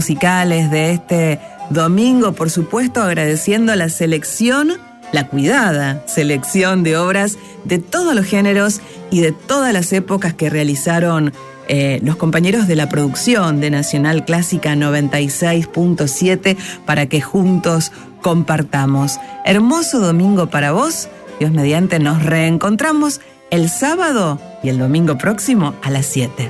musicales de este domingo, por supuesto, agradeciendo la selección, la cuidada selección de obras de todos los géneros y de todas las épocas que realizaron los compañeros de la producción de Nacional Clásica 96.7 para que juntos compartamos. Hermoso domingo para vos. Dios mediante, nos reencontramos el sábado y el domingo próximo a las 7.